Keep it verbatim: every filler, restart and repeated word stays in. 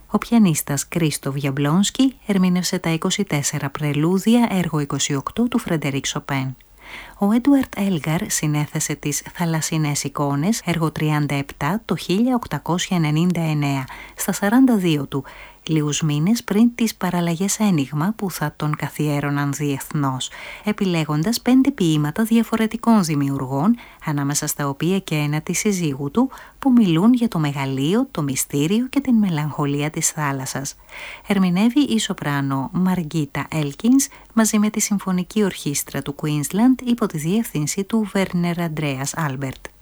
Ο πιανίστας Κρίστοφ Γιαμπλόνσκι ερμήνευσε τα είκοσι τέσσερα πρελούδια έργο είκοσι οκτώ του Φρεντερίκ Σοπέν. Ο Έντουαρτ Έλγκαρ συνέθεσε τις Θαλασσινές εικόνες, έργο τριάντα επτά, το χίλια οκτακόσια ενενήντα εννέα, στα σαράντα δύο του, λίγους μήνες πριν τις παραλλαγές Ένιγμα που θα τον καθιέρωναν διεθνώς, επιλέγοντας πέντε ποίηματα διαφορετικών δημιουργών, ανάμεσα στα οποία και ένα της συζύγου του, που μιλούν για το μεγαλείο, το μυστήριο και την μελαγχολία της θάλασσας. Ερμηνεύει η σοπράνο Μαργκίτα Έλκινς μαζί με τη Συμφωνική Ορχήστρα του Queensland υπό τη διεύθυνση του Βέρνερ Αντρέας Άλμπερτ.